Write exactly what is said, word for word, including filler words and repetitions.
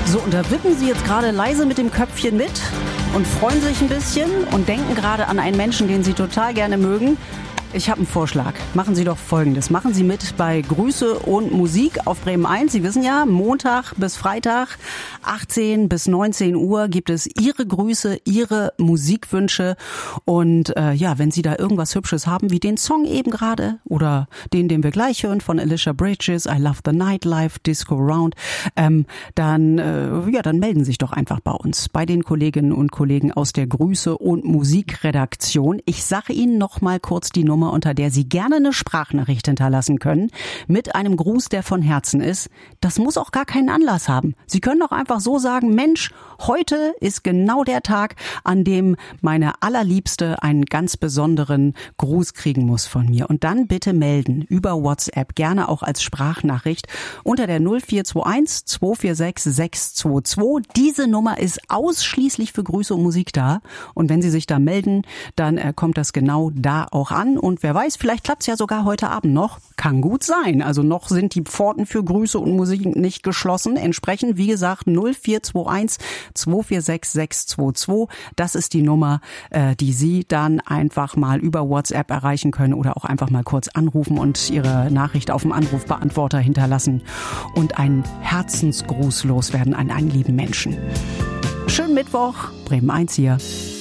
So, und da wippen Sie jetzt gerade leise mit dem Köpfchen mit und freuen sich ein bisschen und denken gerade an einen Menschen, den Sie total gerne mögen. Ich habe einen Vorschlag. Machen Sie doch Folgendes. Machen Sie mit bei Grüße und Musik auf Bremen eins. Sie wissen ja, Montag bis Freitag, achtzehn bis neunzehn Uhr gibt es Ihre Grüße, Ihre Musikwünsche. Und äh, ja, wenn Sie da irgendwas Hübsches haben, wie den Song eben gerade oder den, den wir gleich hören von Alicia Bridges, I Love the Nightlife, Disco Round, ähm, dann, äh, ja, dann melden Sie sich doch einfach bei uns, bei den Kolleginnen und Kollegen aus der Grüße und Musikredaktion. Ich sage Ihnen noch mal kurz die Nummer, unter der Sie gerne eine Sprachnachricht hinterlassen können, mit einem Gruß, der von Herzen ist. Das muss auch gar keinen Anlass haben. Sie können auch einfach so sagen, Mensch, heute ist genau der Tag, an dem meine Allerliebste einen ganz besonderen Gruß kriegen muss von mir. Und dann bitte melden über WhatsApp, gerne auch als Sprachnachricht, unter der null vier zwei eins zwei vier sechs sechs zwei zwei. Diese Nummer ist ausschließlich für Grüße und Musik da. Und wenn Sie sich da melden, dann äh, kommt das genau da auch an. Und wer weiß, vielleicht klappt's ja sogar heute Abend noch. Kann gut sein. Also noch sind die Pforten für Grüße und Musik nicht geschlossen. Entsprechend, wie gesagt, null vier zwei eins zwei vier sechs sechs zwei zwei. Das ist die Nummer, äh, die Sie dann einfach mal über WhatsApp erreichen können oder auch einfach mal kurz anrufen und Ihre Nachricht auf dem Anrufbeantworter hinterlassen und einen Herzensgruß loswerden an einen lieben Menschen. Schönen Mittwoch, Bremen eins hier.